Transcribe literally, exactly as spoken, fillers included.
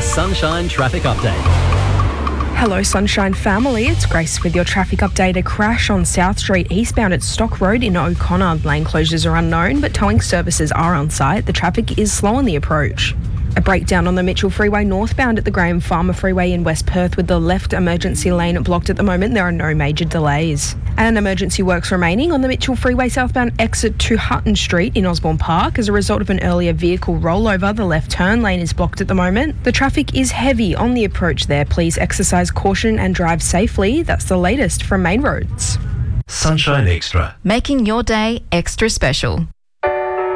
Sunshine Traffic Update. Hello Sunshine family, it's Grace with your traffic update. A crash on South Street eastbound at Stock Road in O'Connor. Lane closures are unknown, but towing services are on site. The traffic is slow on the approach. A breakdown on the Mitchell Freeway northbound at the Graham Farmer Freeway in West Perth with the left emergency lane blocked at the moment. There are no major delays. And emergency works remaining on the Mitchell Freeway southbound exit to Hutton Street in Osborne Park. As a result of an earlier vehicle rollover, the left turn lane is blocked at the moment. The traffic is heavy on the approach there. Please exercise caution and drive safely. That's the latest from Main Roads. Sunshine Extra. Making your day extra special.